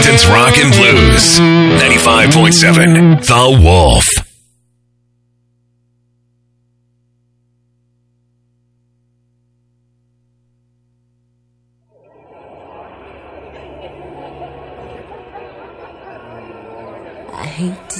It's rock and blues. 95.7 The Wolf. I hate to